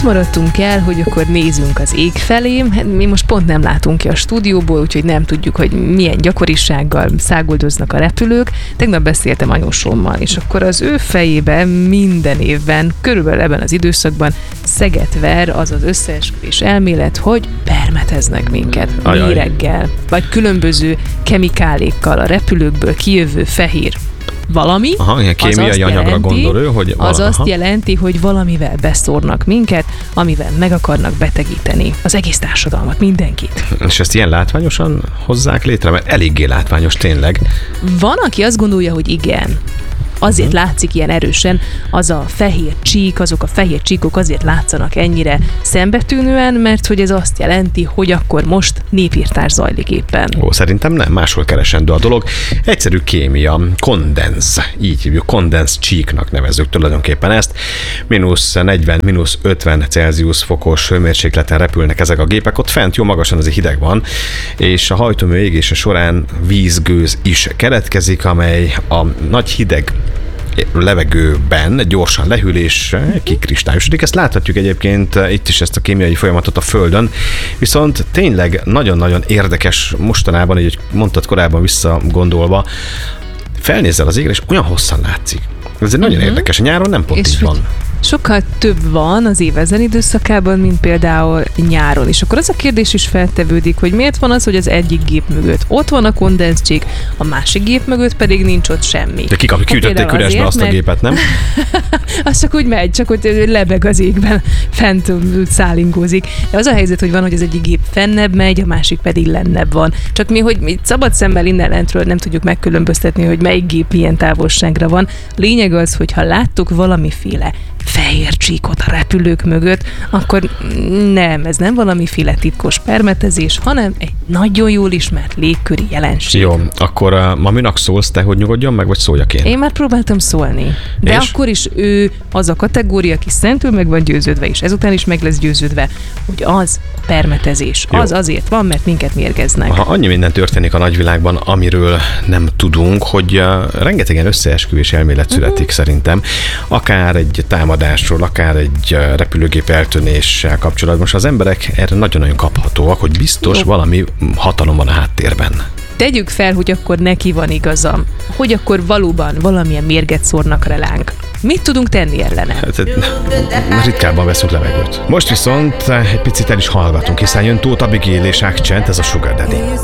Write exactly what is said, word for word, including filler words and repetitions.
ott maradtunk el, hogy akkor nézzünk az ég felé. Mi most pont nem látunk ki a stúdióból, úgyhogy nem tudjuk, hogy milyen gyakorisággal száguldoznak a repülők. Tegnap beszéltem anyósommal, és akkor az ő fejében minden évben, körülbelül ebben az időszakban szeget ver az az összeesküvés elmélet, hogy permeteznek minket méreggel, vagy különböző kemikálékkal a repülőkből kijövő fehér valami. Aha, ilyen kémiai anyagra jelenti, gondol ő, hogy az azt aha. jelenti, hogy valamivel beszórnak minket, amivel meg akarnak betegíteni az egész társadalmat, mindenkit. És ezt ilyen látványosan hozzák létre? Mert eléggé látványos tényleg. Van, aki azt gondolja, hogy igen. Azért uh-huh. látszik ilyen erősen, az a fehér csík, azok a fehér csíkok azért látszanak ennyire szembetűnően, mert hogy ez azt jelenti, hogy akkor most népírtás zajlik éppen. Ó, szerintem nem, máshol keresendő a dolog. Egyszerű kémia, kondenz, így hívjuk, kondenz csíknak nevezzük tulajdonképpen ezt. mínusz negyven, mínusz ötven Celsius fokos hőmérsékleten repülnek ezek a gépek, ott fent jó magasan azért hideg van, és a hajtómű égése során vízgőz is keletkezik, amely a nagy hideg levegőben gyorsan lehűl és kikristályosodik. Ezt láthatjuk egyébként itt is, ezt a kémiai folyamatot a Földön. Viszont tényleg nagyon-nagyon érdekes mostanában, így mondtad korábban visszagondolva, felnézel az égre, és olyan hosszan látszik. Ez nagyon uh-huh. érdekes. Nyáron nem pont és így van. Sokkal több van az év ezen időszakában, mint például nyáron. És akkor az a kérdés is feltevődik, hogy miért van az, hogy az egyik gép mögött ott van a kondenzcsík, a másik gép mögött pedig nincs ott semmi. De kikap, kiütötték üresbe azt a gépet, nem? Az csak úgy megy, csak hogy lebeg az égben, fent szállingózik. De az a helyzet, hogy van, hogy az egyik gép fennebb megy, a másik pedig lennebb van. Csak mi, hogy mi szabad szemmel innen lentről nem tudjuk megkülönböztetni, hogy melyik gép milyen távolságra van. Lényeg az, hogy ha láttuk valamiféle fehér csíkot a repülők mögött, akkor nem, ez nem valamiféle titkos permetezés, hanem egy nagyon jól ismert légköri jelenség. Jó, akkor uh, Maminak szólsz te, hogy nyugodjon meg, vagy szóljak én? Én már próbáltam szólni. De és? Akkor is ő az a kategória, aki szentül meg van győződve, és ezután is meg lesz győződve, hogy az permetezés. Jó. Az azért van, mert minket mérgeznek. Ha annyi minden történik a nagyvilágban, amiről nem tudunk, hogy uh, rengeteg ilyen összeesküvés elmélet születik uh-huh. szerintem. Akár egy támadásról, akár egy uh, repülőgép eltűnéssel kapcsolatban. Most az emberek erre nagyon-nagyon kaphatóak, hogy biztos Jó. valami hatalom van a háttérben. Tegyük fel, hogy akkor neki van igaza, hogy akkor valóban valamilyen mérget szórnak ránk. Mit tudunk tenni ellene? Hát, ritkábban veszünk levegőt. Most viszont egy picit el is hallgatunk, hiszen jön Tóth Abigail és Accent, ez a Sugar Daddy.